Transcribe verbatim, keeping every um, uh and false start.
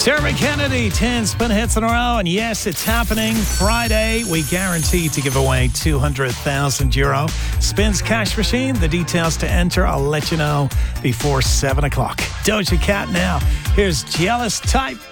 Sarah Kennedy, ten spin hits in a row. And yes, it's happening Friday. We guarantee to give away two hundred thousand euro. Spins cash machine. The details to enter, I'll let you know before seven o'clock. Doja Cat now. Here's Jealous Type.